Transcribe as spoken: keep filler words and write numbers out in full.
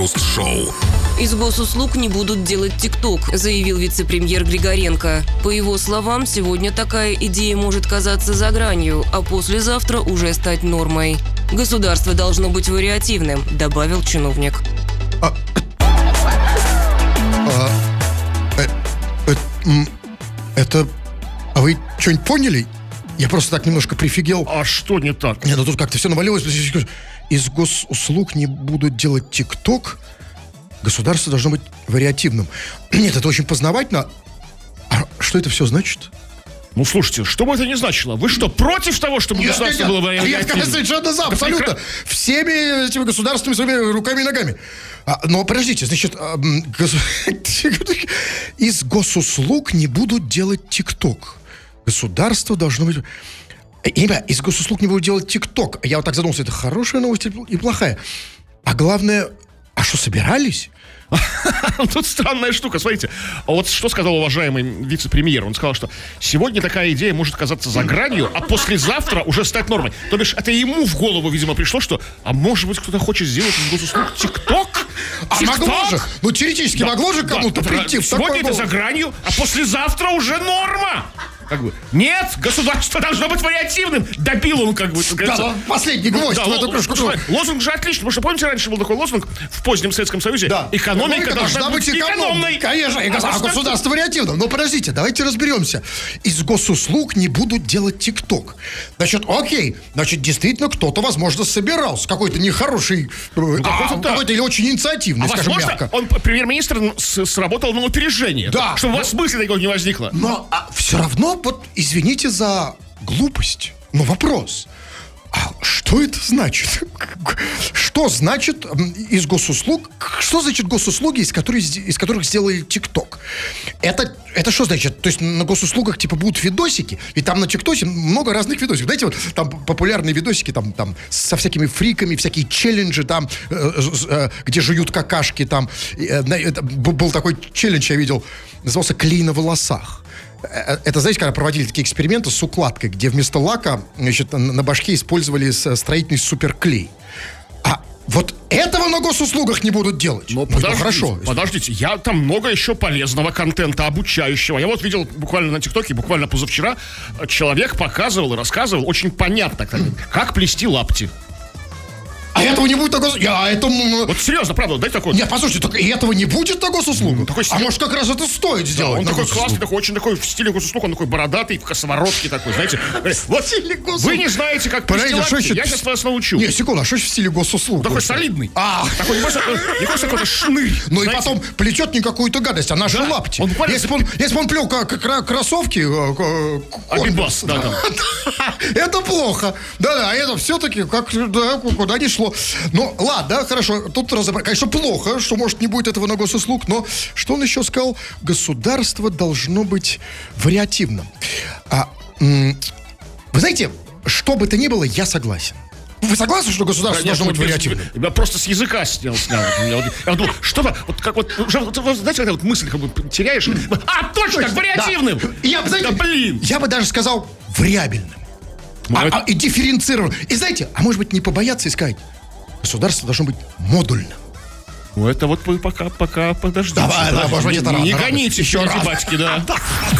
Шоу. Из госуслуг не будут делать ТикТок, заявил вице-премьер Григоренко. По его словам, сегодня такая идея может казаться за гранью, а послезавтра уже стать нормой. Государство должно быть вариативным, добавил чиновник. А, а, э, э, это... А вы что-нибудь поняли? Я просто так немножко прифигел. А что не так? Не, ну тут как-то все навалилось. Из госуслуг не будут делать ТикТок. Государство должно быть вариативным. Нет, это очень познавательно. А что это все значит? Ну, слушайте, что бы это ни значило? Вы что, против того, чтобы Нет, государство нет, было нет. вариативным? Я совершенно за, абсолютно. Всеми этими государствами, своими руками и ногами. А, но подождите, значит, а, гос... из госуслуг не будут делать ТикТок. Государство должно быть... Ребят, из госуслуг не будут делать ТикТок. Я вот так задумался, это хорошая новость и плохая. А главное, а что, собирались? Тут странная штука, смотрите. Вот что сказал уважаемый вице-премьер. Он сказал, что сегодня такая идея может казаться за гранью, а послезавтра уже стать нормой. То бишь, это ему в голову, видимо, пришло, что, а может быть, кто-то хочет сделать из госуслуг ТикТок? А могло же, ну теоретически могло же кому-то прийти в такой... Сегодня это за гранью, а послезавтра уже норма. Как бы, нет, государство должно быть вариативным. Добил он, как бы. Да, последний гвоздь да, в эту кружку. Лозунг же отличный, потому что, помните, раньше был такой лозунг в позднем Советском Союзе? Да. Экономика, Экономика должна, должна быть экономной. Конечно, и а государство вариативным. Но подождите, давайте разберемся. Из госуслуг не будут делать ТикТок. Значит, окей, значит, действительно, кто-то, возможно, собирался. Какой-то нехороший, ну, а, какой-то, да. какой-то или очень инициативный, а скажем возможно, мягко. Он, премьер-министр, сработал на опережение. Да. Чтобы у вас мысли такого не возникло. Но а, все равно, вот, извините за глупость, но вопрос. А что это значит? Что значит из госуслуг? Что значит госуслуги, из которых, из которых сделали ТикТок? Это, это что значит? То есть на госуслугах типа будут видосики? Ведь там на ТикТоке много разных видосиков. Знаете, вот там популярные видосики там, там со всякими фриками, всякие челленджи там, э, э, где жуют какашки там. Э, это, был такой челлендж, я видел, назывался «Клей на волосах». Это, знаете, когда проводили такие эксперименты с укладкой, где вместо лака, значит, на башке использовали строительный суперклей. А вот этого на госуслугах не будут делать. Но ну, подождите, хорошо. Подождите, я там много еще полезного контента, обучающего. Я вот видел буквально на ТикТоке, буквально позавчера, человек показывал и рассказывал очень понятно, как, как плести лапти. А этого не будет на госуслугах? Я этому... Вот серьезно, правда, дай такой... Нет, послушайте, так и этого не будет на госуслугах? Такой а может, как раз это стоит сделать? Да, он такой госуслугах. классный, такой, очень такой, в стиле госуслуг, он такой бородатый, в косоворотке такой, знаете. Вот вы не знаете, как плести лапти, я сейчас вас научу. Не, секунду, а что в стиле госуслуг? Такой солидный. А. Такой, не просто какой-то шнырь. Ну и потом плетет не какую-то гадость, а наши да. лапти. Он буквально... Если бы он, если бы он плел как кроссовки... Абибас, да, там. Это плохо. Да-да, это все-таки как, да, куда ни шло. Но ладно, хорошо, тут разобрать. Конечно, плохо, что, может, не будет этого на госуслуг, но что он еще сказал? Государство должно быть вариативным. А, м- вы знаете, что бы то ни было, я согласен. Вы согласны, что государство Конечно, должно быть вариативным? Я просто с языка снял, снял. Я думал, что-то, вот как вот, уже, вот, знаете, когда вот мысль как бы теряешь. А, точно, точно вариативным! Да. Я, знаете, да, блин! Я бы даже сказал вариабельным. А, а, и дифференцированным. И знаете, а может быть, не побояться и сказать, государство должно быть модульным. Ну, это вот вы пока, пока подождите. Давай, да, может быть, это не, рано. не гоните еще, батьки, да.